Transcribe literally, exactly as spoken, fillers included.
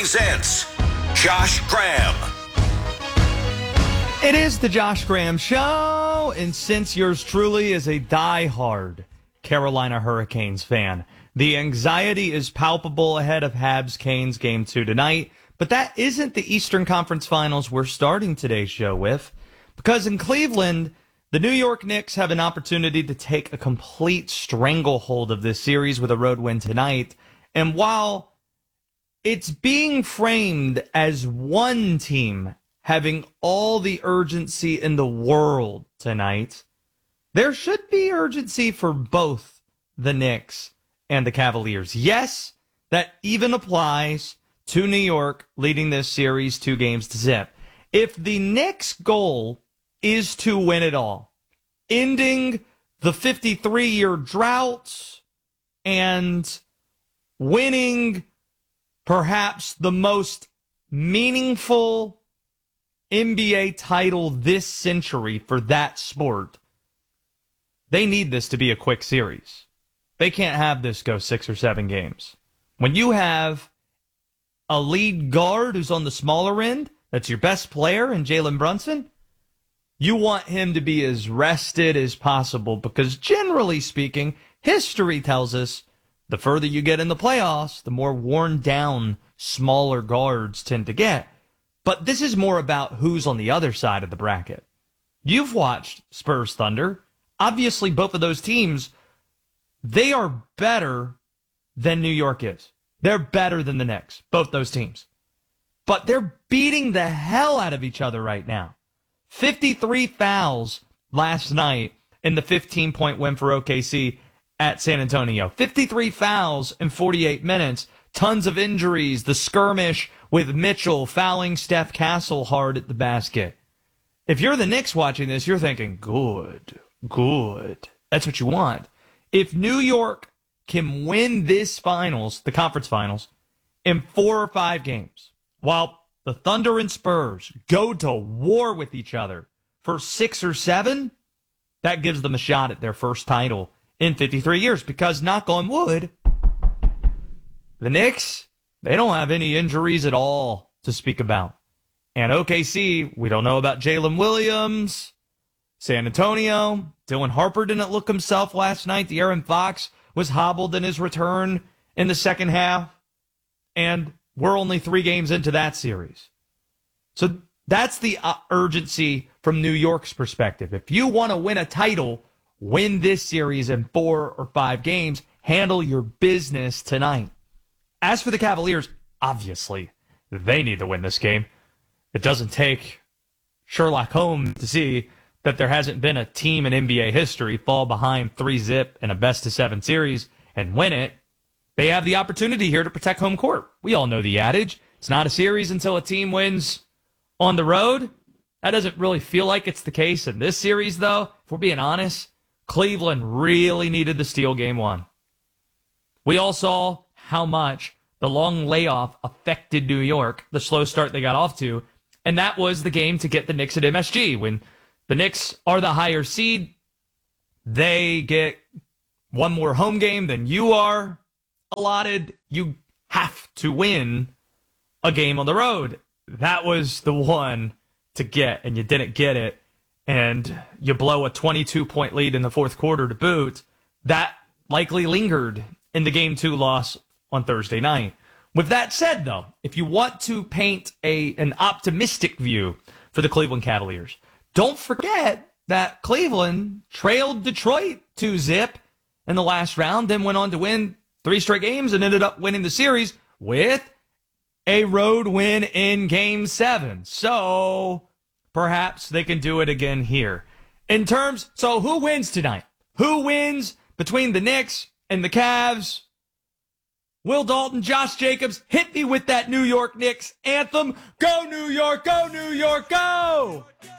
presents Josh Graham. It is the Josh Graham Show, and since yours truly is a die-hard Carolina Hurricanes fan, the anxiety is palpable ahead of Habs-Canes Game two tonight, but that isn't the Eastern Conference Finals we're starting today's show with, because in Cleveland, the New York Knicks have an opportunity to take a complete stranglehold of this series with a road win tonight, and while it's being framed as one team having all the urgency in the world tonight, there should be urgency for both the Knicks and the Cavaliers. Yes, that even applies to New York leading this series two games to zip. If the Knicks' goal is to win it all, ending the fifty-three-year drought and winning perhaps the most meaningful N B A title this century for that sport, they need this to be a quick series. They can't have this go six or seven games. When you have a lead guard who's on the smaller end, that's your best player in Jalen Brunson, you want him to be as rested as possible because generally speaking, history tells us the further you get in the playoffs, the more worn down smaller guards tend to get. But this is more about who's on the other side of the bracket. You've watched Spurs Thunder. Obviously, both of those teams, they are better than New York is. They're better than the Knicks, both those teams. But they're beating the hell out of each other right now. fifty-three fouls last night in the fifteen-point win for O K C at San Antonio. fifty-three fouls in forty-eight minutes. Tons of injuries. The skirmish with Mitchell fouling Steph Castle hard at the basket. If you're the Knicks watching this, you're thinking, good, good. That's what you want. If New York can win this finals, the conference finals, in four or five games, while the Thunder and Spurs go to war with each other for six or seven, that gives them a shot at their first title in fifty-three years. Because, knock on wood, the Knicks, they don't have any injuries at all to speak about. And O K C, we don't know about Jalen Williams. San Antonio, Dylan Harper didn't look himself last night. De'Aaron Fox was hobbled in his return in the second half. And we're only three games into that series. So that's the uh, urgency from New York's perspective. If you want to win a title, win this series in four or five games. Handle your business tonight. As for the Cavaliers, obviously, they need to win this game. It doesn't take Sherlock Holmes to see that there hasn't been a team in N B A history fall behind three zip in a best-of-seven series and win it. They have the opportunity here to protect home court. We all know the adage. It's not a series until a team wins on the road. That doesn't really feel like it's the case in this series, though. If we're being honest, Cleveland really needed to steal game one. We all saw how much the long layoff affected New York, the slow start they got off to, and that was the game to get the Knicks at M S G. When the Knicks are the higher seed, they get one more home game than you are allotted. You have to win a game on the road. That was the one to get, and you didn't get it, and you blow a twenty-two point lead in the fourth quarter to boot. That likely lingered in the game two loss on Thursday night. With that said, though, if you want to paint a an optimistic view for the Cleveland Cavaliers, don't forget that Cleveland trailed Detroit two zip in the last round, then went on to win three straight games and ended up winning the series with a road win in Game seven. So perhaps they can do it again here. In terms, so who wins tonight? Who wins between the Knicks and the Cavs? Will Dalton, Josh Jacobs, hit me with that New York Knicks anthem. Go New York, go New York, go!